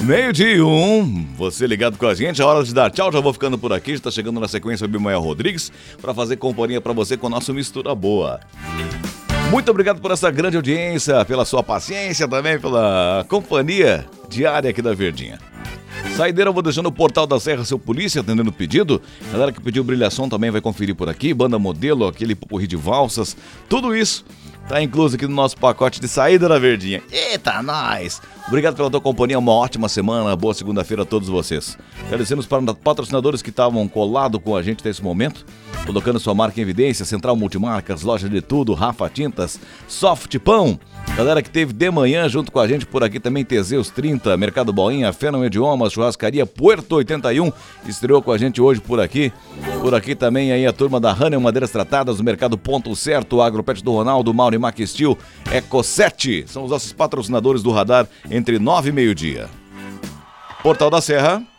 12:01, você ligado com a gente, é hora de dar tchau, já vou ficando por aqui, está chegando na sequência o Abimael Rodrigues para fazer companhia para você com o nosso Mistura Boa. Muito obrigado por essa grande audiência, pela sua paciência também, pela companhia diária aqui da Verdinha. Saideira, eu vou deixando o Portal da Serra, seu polícia, atendendo o pedido. Galera que pediu brilhação também vai conferir por aqui. Banda modelo, aquele popurrí de valsas. Tudo isso tá incluso aqui no nosso pacote de saída da Verdinha. Eita, nós! Obrigado pela tua companhia, uma ótima semana, boa segunda-feira a todos vocês. Agradecemos para os patrocinadores que estavam colados com a gente nesse momento, colocando sua marca em evidência, Central Multimarcas, Loja de Tudo, Rafa Tintas, Soft Pão. Galera que teve de manhã junto com a gente por aqui também, Teseus 30, Mercado Boinha, Fênon Idiomas, Churrascaria Puerto 81, estreou com a gente hoje por aqui. Por aqui também aí a turma da Hanel Madeiras Tratadas, do Mercado Ponto Certo, Agropet do Ronaldo, Mauro e Maquistil, Eco 7, são os nossos patrocinadores do radar entre 9 e meio-dia. Portal da Serra.